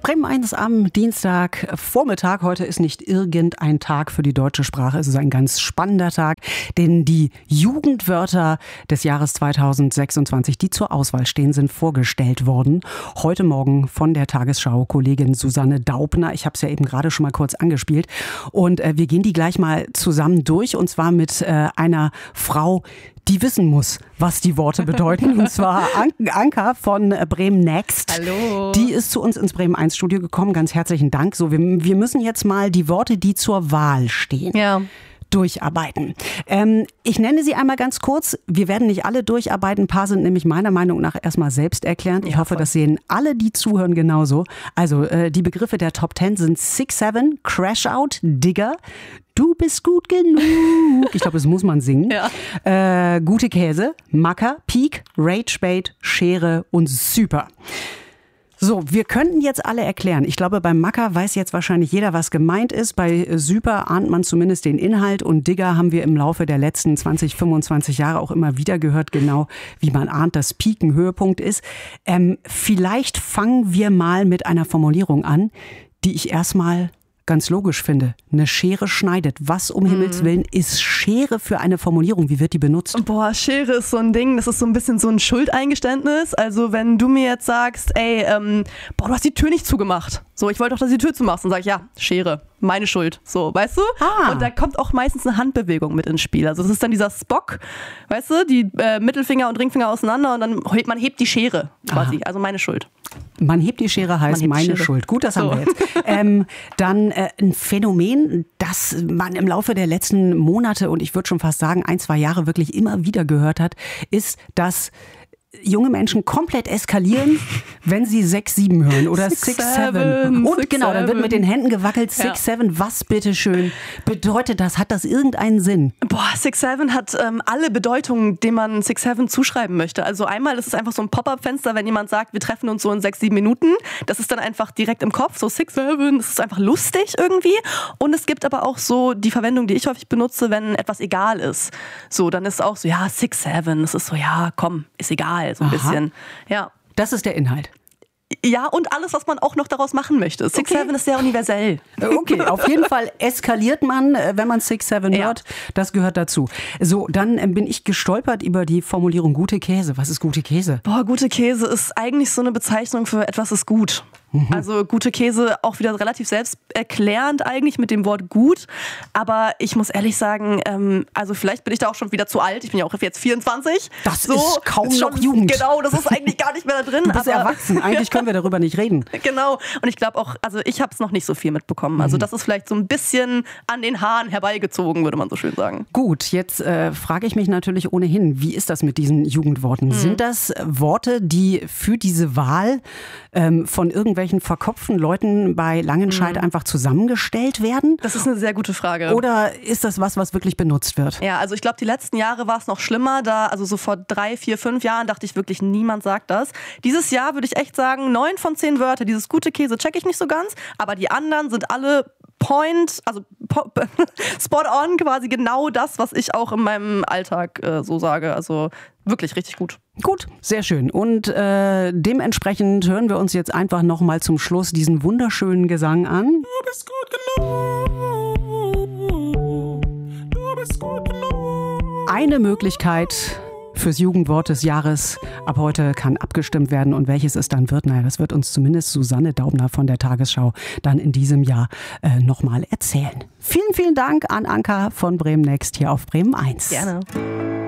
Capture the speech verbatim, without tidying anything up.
Bremen eins am Dienstag Vormittag. Heute ist nicht irgendein Tag für die deutsche Sprache. Es ist ein ganz spannender Tag, denn die Jugendwörter des Jahres zweitausendsechsundzwanzig, die zur Auswahl stehen, sind vorgestellt worden. Heute Morgen von der Tagesschau-Kollegin Susanne Daubner. Ich habe es ja eben gerade schon mal kurz angespielt. Und äh, wir gehen die gleich mal zusammen durch. Und zwar mit äh, einer Frau, die wissen muss, was die Worte bedeuten. Und zwar An- Anka von Bremen Next. Hallo. Die ist zu uns ins Bremen eins Studio gekommen. Ganz herzlichen Dank. So, wir, wir müssen jetzt mal die Worte, die zur Wahl stehen, Ja. durcharbeiten. Ähm, ich nenne sie einmal ganz kurz. Wir werden nicht alle durcharbeiten. Ein paar sind nämlich meiner Meinung nach erstmal selbsterklärend. Ich Ja, hoffe, voll. das sehen alle, die zuhören, genauso. Also äh, die Begriffe der Top Ten sind Six Seven, Crash Out, Digger, Du bist gut genug. Ich glaube, das muss man singen. Ja. Äh, gute Käse, Macker, Peak, Rage Bait, Schere und Super. So, wir könnten jetzt alle erklären. Ich glaube, beim Macker weiß jetzt wahrscheinlich jeder, was gemeint ist. Bei Super ahnt man zumindest den Inhalt. Und Digger haben wir im Laufe der letzten zwanzig, fünfundzwanzig Jahre auch immer wieder gehört, genau wie man ahnt, dass Peak ein Höhepunkt ist. Ähm, vielleicht fangen wir mal mit einer Formulierung an, die ich erstmal ganz logisch finde. Eine Schere schneidet. Was um Himmels Willen ist Schere für eine Formulierung? Wie wird die benutzt? Boah, Schere ist so ein Ding, das ist so ein bisschen so ein Schuldeingeständnis. Also wenn du mir jetzt sagst, ey, ähm, boah, du hast die Tür nicht zugemacht. So, ich wollte doch, dass du die Tür zumachst. Dann sag ich, ja, Schere, meine Schuld. So, weißt du? Ah. Und da kommt auch meistens eine Handbewegung mit ins Spiel. Also das ist dann dieser Spock, weißt du, die äh, Mittelfinger und Ringfinger auseinander und dann hebt man hebt die Schere quasi. Aha. Also meine Schuld. Man hebt die Schere, heißt Man hebt die meine Schere. Schuld. Gut, das haben So. wir jetzt. Ähm, dann äh, ein Phänomen, das man im Laufe der letzten Monate und ich würde schon fast sagen ein, zwei Jahre wirklich immer wieder gehört hat, ist, dass junge Menschen komplett eskalieren, wenn sie sechs sieben hören oder Six, six seven, seven. Und six, genau, dann wird seven. mit den Händen gewackelt. Ja. six seven, was bitteschön bedeutet das? Hat das irgendeinen Sinn? Boah, Six Seven hat ähm, alle Bedeutungen, denen man Six Seven zuschreiben möchte. Also einmal ist es einfach so ein Pop-up-Fenster, wenn jemand sagt, wir treffen uns so in sechs, sieben Minuten. Das ist dann einfach direkt im Kopf, so Six Seven. Das ist einfach lustig irgendwie. Und es gibt aber auch so die Verwendung, die ich häufig benutze, wenn etwas egal ist. So, dann ist auch so, ja, Six Seven. Das ist so, ja, komm, ist egal, so ein Aha. bisschen. Ja. Das ist der Inhalt. Ja, und alles, was man auch noch daraus machen möchte. Six Okay. Seven ist sehr universell. Okay, auf jeden Fall eskaliert man, äh, wenn man six seven Ja. hört. Das gehört dazu. So, dann äh, bin ich gestolpert über die Formulierung gute Käse. Was ist gute Käse? Boah, gute Käse ist eigentlich so eine Bezeichnung für etwas ist gut. Also gute Käse auch wieder relativ selbsterklärend eigentlich mit dem Wort gut. Aber ich muss ehrlich sagen, ähm, also vielleicht bin ich da auch schon wieder zu alt. Ich bin ja auch jetzt vierundzwanzig. Das ist kaum schon, noch Jugend. Genau, das ist eigentlich gar nicht mehr da drin. Du bist aber erwachsen. Eigentlich können wir darüber nicht reden. Genau. Und ich glaube auch, also ich habe es noch nicht so viel mitbekommen. Also das ist vielleicht so ein bisschen an den Haaren herbeigezogen, würde man so schön sagen. Gut, jetzt äh, frage ich mich natürlich ohnehin, wie ist das mit diesen Jugendworten? Sind das Worte, die für diese Wahl ähm, von irgendwelchen verkopften Leuten bei Langenscheidt einfach zusammengestellt werden? Das ist eine sehr gute Frage. Oder ist das was, was wirklich benutzt wird? Ja, also ich glaube, die letzten Jahre war es noch schlimmer. Da, also so vor drei, vier, fünf Jahren dachte ich wirklich, niemand sagt das. Dieses Jahr würde ich echt sagen, neun von zehn Wörter, dieses gute Käse check ich nicht so ganz, aber die anderen sind alle Point, also po- spot on, quasi genau das, was ich auch in meinem Alltag äh, so sage. Also wirklich richtig gut. Gut, sehr schön. Und äh, dementsprechend hören wir uns jetzt einfach noch mal zum Schluss diesen wunderschönen Gesang an. Du bist gut genug. Du bist gut genug. Eine Möglichkeit fürs Jugendwort des Jahres. Ab heute kann abgestimmt werden und welches es dann wird, naja, das wird uns zumindest Susanne Daubner von der Tagesschau dann in diesem Jahr äh, nochmal erzählen. Vielen, vielen Dank an Anka von Bremen Next hier auf Bremen eins. Gerne.